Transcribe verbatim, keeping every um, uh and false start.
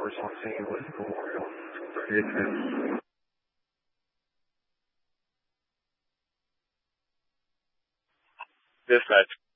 hours on Saint Louis Memorial. thirtieth Fifth. Dispatch.